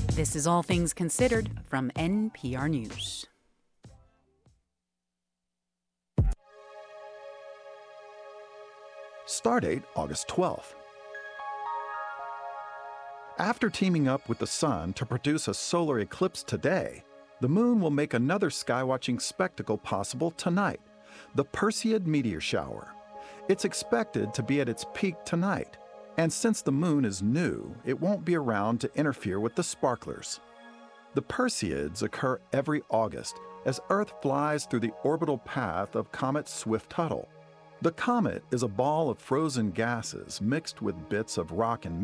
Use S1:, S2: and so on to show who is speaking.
S1: This is All Things Considered from NPR News.
S2: Stardate August 12th. After teaming up with the sun to produce a solar eclipse today, the moon will make another skywatching spectacle possible tonight, the Perseid meteor shower. It's expected to be at its peak tonight, and since the moon is new, it won't be around to interfere with the sparklers. The Perseids occur every August as Earth flies through the orbital path of comet Swift-Tuttle. The comet is a ball of frozen gases mixed with bits of rock and